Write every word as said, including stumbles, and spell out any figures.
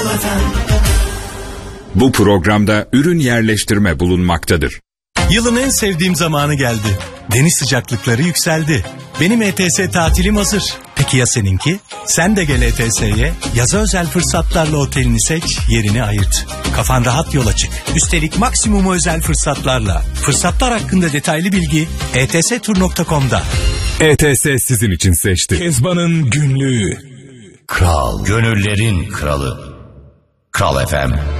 F M. Bu programda ürün yerleştirme bulunmaktadır. Yılın en sevdiğim zamanı geldi. Deniz sıcaklıkları yükseldi. Benim E T S tatilim hazır. Peki ya seninki? Sen de gel E T S'ye. Yaza özel fırsatlarla otelini seç, yerini ayırt. Kafan rahat yola çık. Üstelik maksimum özel fırsatlarla. Fırsatlar hakkında detaylı bilgi e t s tur nokta com'da. E T S sizin için seçti. Kezban'ın günlüğü. Kral, gönüllerin kralı. Kral F M.